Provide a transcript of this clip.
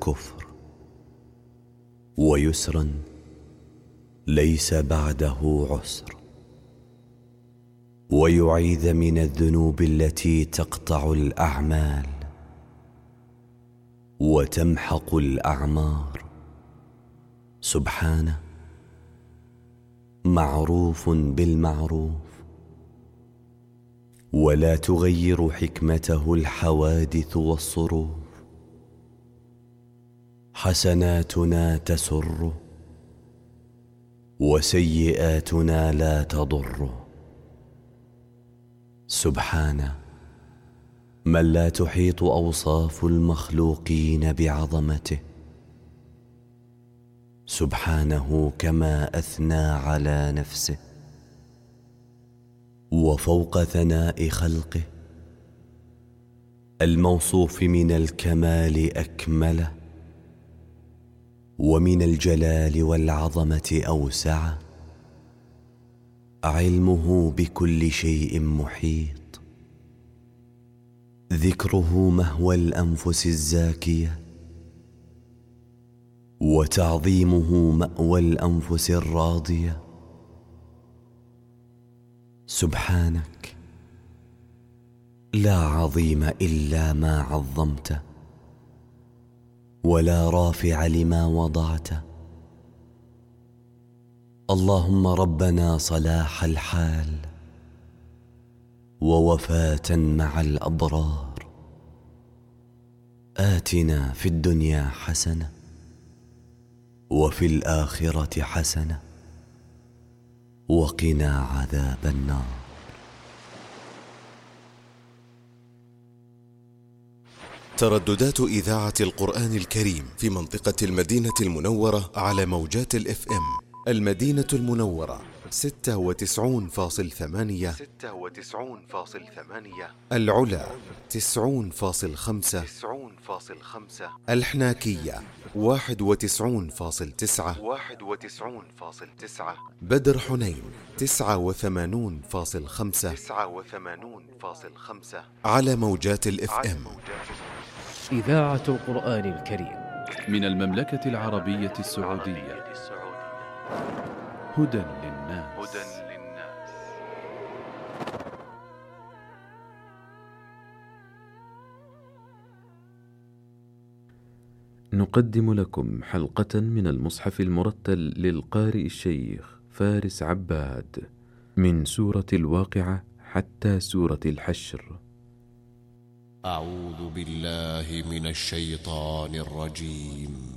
الكفر، ويسرا ليس بعده عسر، ويعيذ من الذنوب التي تقطع الأعمال وتمحق الأعمار. سبحانه معروف بالمعروف، ولا تغير حكمته الحوادث والصروف. حسناتنا تسر، وسيئاتنا لا تضر. سبحانه من لا تحيط أوصاف المخلوقين بعظمته. سبحانه كما أثنى على نفسه، وفوق ثناء خلقه الموصوف من الكمال أكمله، ومن الجلال والعظمة أوسعه. علمه بكل شيء محيط، ذكره مهوى الأنفس الزاكية، وتعظيمه مأوى الأنفس الراضية. سبحانك لا عظيم إلا ما عظمته، ولا رافع لما وضعته. اللهم ربنا صلاح الحال، ووفاة مع الأبرار. آتنا في الدنيا حسنة، وفي الآخرة حسنة، وقنا عذاب النار. ترددات إذاعة القرآن الكريم في منطقة المدينة المنورة على موجات الFM. المدينة المنورة 96.8، العلا 90.5، الحناكية 91.9، بدر حنين 89.5 على موجات الFM. إذاعة القرآن الكريم من المملكة العربية السعودية. هدى للناس. نقدم لكم حلقة من المصحف المرتل للقارئ الشيخ فارس عباد، من سورة الواقعة حتى سورة الحشر. أعوذ بالله من الشيطان الرجيم.